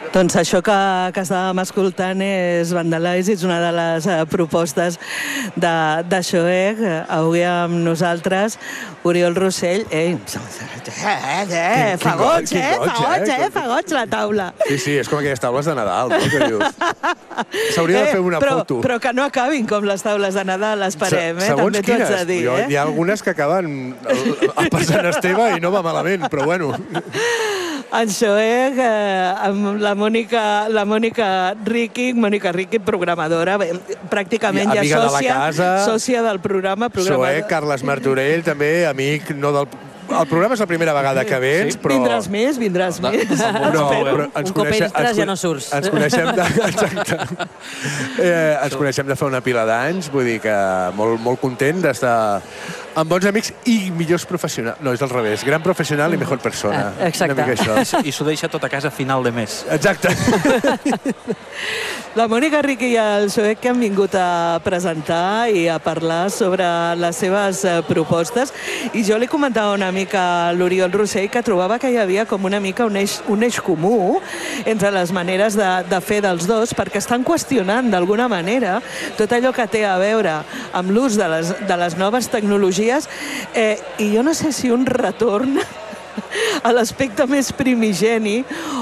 Doncs això que estàvem escoltant és Vandalize, és una de les propostes de Xoeg. Avui amb nosaltres, Oriol Rossell. Fagots, fagots la taula. Sí, és com aquelles taules de Nadal, no? Que dius. S'hauria de fer una foto. Però que no acabin com les taules de Nadal, esperem, Segons també t'ho haig de dir. Hi ha algunes que acaben per Sant Esteve i no va malament, però bueno. En Xoeg, amb la Mònica Riqui, programadora, pràcticament ja sòcia del programa. Xoeg, Carles Martorell, també amic, no del... El programa és la primera vegada que vens, però... Vindràs més. No, però un cop entres ja no surts. Ens coneixem ens coneixem de fa una pila d'anys, vull dir que molt content d'estar amb bons amics i millors professionals. No, és al revés. Gran professional i millor persona. Exacte. I s'ho deixa tot a casa a final de mes. Exacte. La Mònica Riqui i el Xoeg que han vingut a presentar i a parlar sobre les seves propostes. I jo li comentava una mica a l'Oriol Rossell que trobava que hi havia com una mica un eix comú entre les maneres de fer dels dos, perquè estan qüestionant d'alguna manera tot allò que té a veure amb l'ús de les noves tecnologies, i jo no sé si un retorn a l'aspecte més primigeni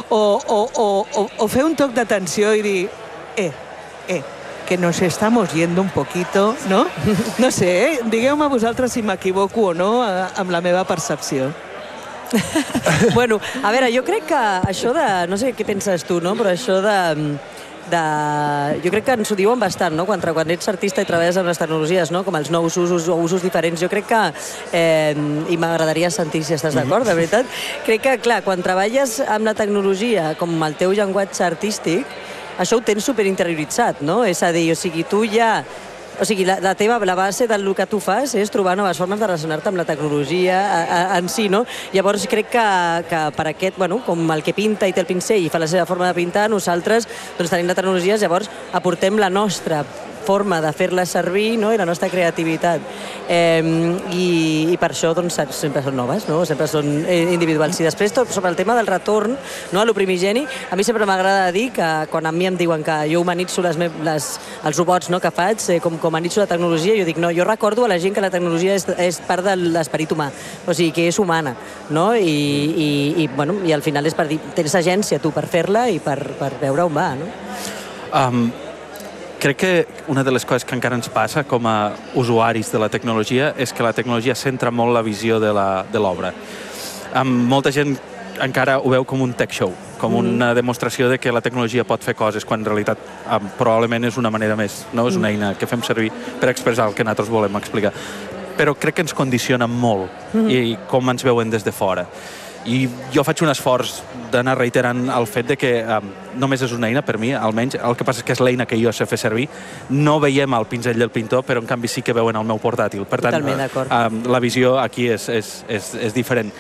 o fer un toc d'atenció i dir que nos estamos yendo un poquito, no? No sé, digueu-me vosaltres si m'equivoco o no amb la meva percepció. Bueno, a veure, jo crec que això de... No sé què penses tu, no? Però això de... Jo crec que ens ho diuen bastant, no? Quan ets artista i treballes amb les tecnologies, no? Com els nous usos o usos diferents. Jo crec que, i m'agradaria sentir si estàs d'acord, de veritat, crec que, clar, quan treballes amb la tecnologia com el teu llenguatge artístic, això ho tens superinterioritzat, no? És a dir, o sigui, tu ja... O sigui, la base del que tu fas és trobar noves formes de relacionar-te amb la tecnologia en si, no? Llavors crec que per aquest, bueno, com el que pinta i té el pincell i fa la seva forma de pintar, nosaltres, doncs tenim la tecnologia, llavors aportem la nostra forma de fer-la servir, no? I la nostra creativitat. I per això doncs, sempre són noves, no? Sempre són individuals. I després, sobre el tema del retorn, no? A lo primigeni, a mi sempre m'agrada dir que quan a mi em diuen que jo humanitzo els robots, no? Que faig, com humanitzo la tecnologia, jo dic, no, jo recordo a la gent que la tecnologia és part de l'esperit humà, o sigui, que és humana, no? I al final és per dir, tens agència tu per fer-la i per veure on va, no? Crec que una de les coses que encara ens passa com a usuaris de la tecnologia és que la tecnologia centra molt la visió de l'obra. Molta gent encara ho veu com un tech show, com una demostració de que la tecnologia pot fer coses, quan en realitat probablement és una manera més, no? És una eina que fem servir per expressar el que nosaltres volem explicar. Però crec que ens condiciona molt i com ens veuen des de fora. I jo faig un esforç d'anar reiterant el fet de que només és una eina, per mi, almenys. El que passa és que és l'eina que jo sé fer servir. No veiem el pinzell del pintor, però en canvi sí que veuen el meu portàtil. Per tant, la visió aquí és diferent.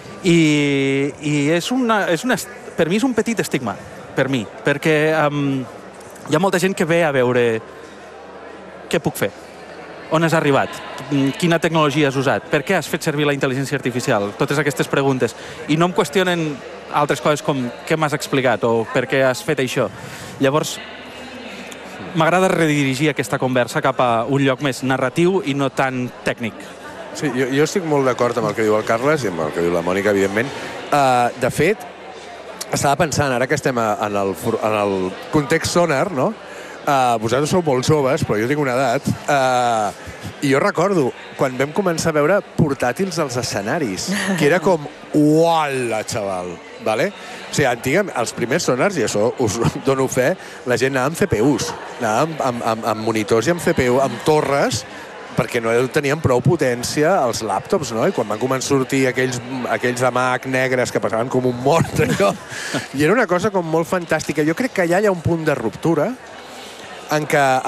I per mi és un petit estigma, per mi, perquè hi ha molta gent que ve a veure què puc fer. On has arribat? Quina tecnologia has usat? Per què has fet servir la intel·ligència artificial? Totes aquestes preguntes. I no em qüestionen altres coses com què m'has explicat o per què has fet això. Llavors, m'agrada redirigir aquesta conversa cap a un lloc més narratiu i no tan tècnic. Sí, jo estic molt d'acord amb el que diu el Carles i amb el que diu la Mònica, evidentment. De fet, estava pensant, ara que estem en el context Sonar, no? Vosaltres sou molt joves, però jo tinc una edat, i jo recordo quan vam començar a veure portàtils als escenaris, que era com, uala, xaval, vale? O sigui, antigament, els primers sonars, i això us dono fe, la gent anava amb CPUs, anava amb monitors i amb CPU, amb torres, perquè no tenien prou potència els làptops, no? I quan van començar a sortir aquells de Mac negres que passaven com un mort, allò, i era una cosa com molt fantàstica. Jo crec que allà hi ha un punt de ruptura en què